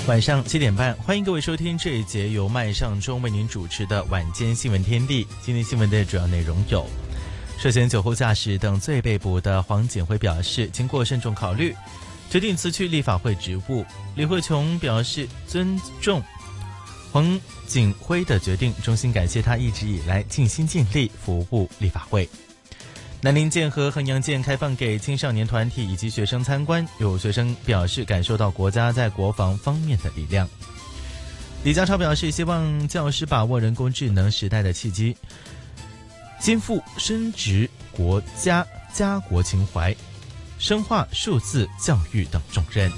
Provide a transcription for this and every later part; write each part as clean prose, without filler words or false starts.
晚上7点半，欢迎各位收听这一节由麦尚中为您主持的晚间新闻天地。今天新闻的主要内容有：涉嫌酒后驾驶等罪被捕的黄锦辉表示，经过慎重考虑，决定辞去立法会职务。李慧琼表示尊重黄锦辉的决定，衷心感谢他一直以来尽心尽力服务立法会。南宁舰和衡阳舰开放给青少年团体以及学生参观，有学生表示感受到国家在国防方面的力量。李家超表示，希望教师把握人工智能时代的契机，肩负深植国家家国情怀，深化数字教育等重任。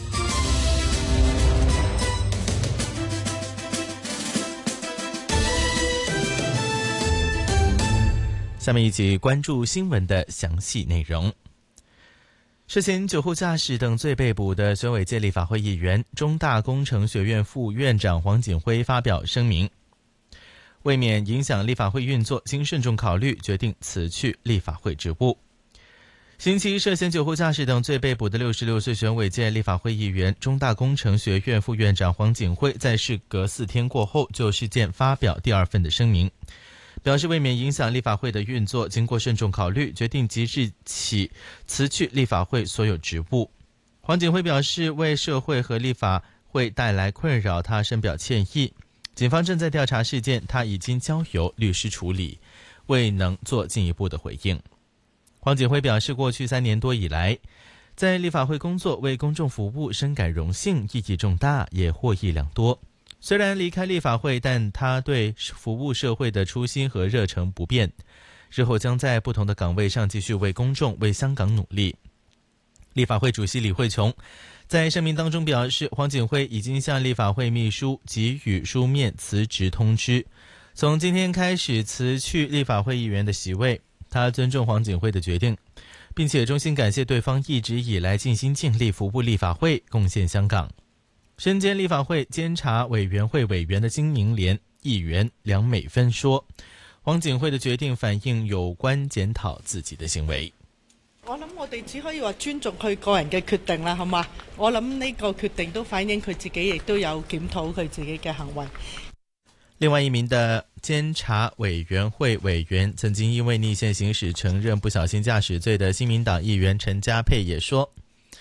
下面一起关注新闻的详细内容。涉嫌酒后驾驶等罪被捕的选委界立法会议员、中大工程学院副院长黄锦辉发表声明，为免影响立法会运作，经慎重考虑，决定辞去立法会职务。刑期涉嫌酒后驾驶等罪被捕的66岁选委界立法会议员、中大工程学院副院长黄锦辉，在事隔4天过后，就事件发表第2份的声明，表示为免影响立法会的运作，经过慎重考虑，决定即日起辞去立法会所有职务。黄锦辉表示，为社会和立法会带来困扰，他深表歉意。警方正在调查事件，他已经交由律师处理，未能做进一步的回应。黄锦辉表示，过去3年多以来，在立法会工作，为公众服务，深感荣幸，意义重大，也获益良多。虽然离开立法会，但他对服务社会的初心和热诚不变，日后将在不同的岗位上继续为公众、为香港努力。立法会主席李慧琼在声明当中表示，黄锦辉已经向立法会秘书给予书面辞职通知，从今天开始辞去立法会议员的席位。他尊重黄锦辉的决定，并且衷心感谢对方一直以来尽心尽力服务立法会，贡献香港。身兼立法会监察委员会委员的金明廉议員梁美芬說，黃錦輝的決定反映有關檢討自己的行為。 我諗我哋只可以話尊重佢個人嘅決定啦，好嘛？我諗呢個決定都反映佢自己亦都有檢討佢自己嘅行為。 另外一名的监察委員會委員，曾經因為逆線行駛承認不小心駕駛罪的新民黨議員陳家佩也說，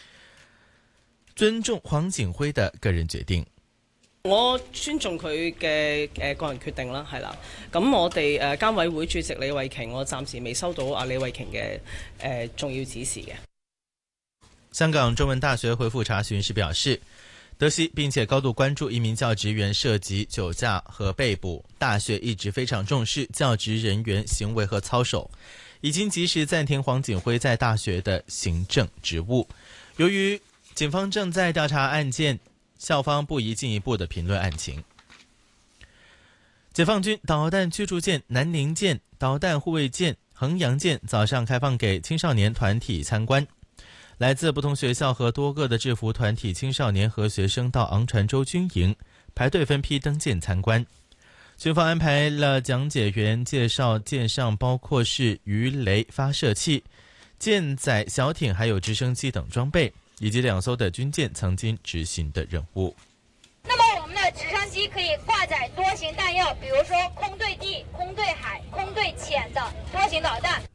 尊重黃錦輝的個人決定。 我尊重佢嘅個人決定啦，係啦。咁我哋監委會主席李慧瓊，我暫時未收到阿李慧瓊嘅重要指示嘅。 香港中文大學回覆查詢時表示，得悉並且高度關注一名教職員涉及酒駕和被捕，大學一直非常重視教職人員行為和操守，已經及時暫停黃錦輝在大學的行政職務。由於警方正在調查案件，校方不宜進一步的評論案情。解放軍導彈驅逐艦南寧艦、導彈護衛艦衡陽艦早上開放給青少年團體參觀，來自不同學校和多個的制服團體青少年和學生到昂船洲軍營排隊分批登艦參觀。軍方安排了講解員介紹艦上包括是魚雷發射器、艦載小艇還有直升機等裝備，以及2艘的軍艦曾經執行的任務。 那麼我們的直升機可以掛載多型彈藥，比如說空對地、空對海、空對潛的多型導彈。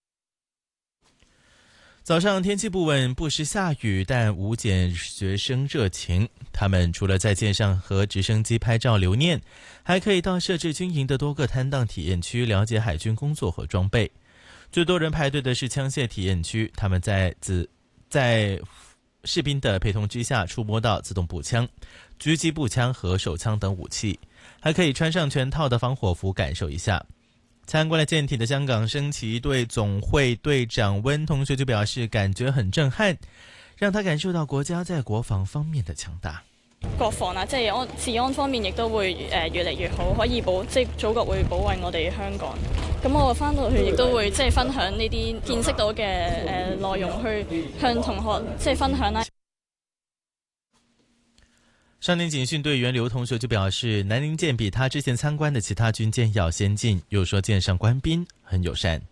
早上天氣不穩，不時下雨，但無減學生熱情。他們除了在艦上和直升機拍照留念，還可以到設置軍營的多個攤檔體驗區了解海軍工作和裝備。最多人排隊的是槍械體驗區，他們在士兵的陪同之下觸摸到自動步槍、狙擊步槍和手槍等武器，還可以穿上全套的防火服感受一下。參觀了艦艇的香港升旗隊總會隊長溫同學就表示，感覺很震撼，讓他感受到國家在國防方面的強大。 國防啊，即係治安方面亦都會越嚟越好，可以即係祖國會保衛我哋香港。咁我翻到去亦都會即係分享呢啲見識到嘅內容，去向同學即係分享啦。 少年警訓隊員劉同學就表示，南寧艦比他之前參觀的其他軍艦要先進，又說艦上官兵很友善。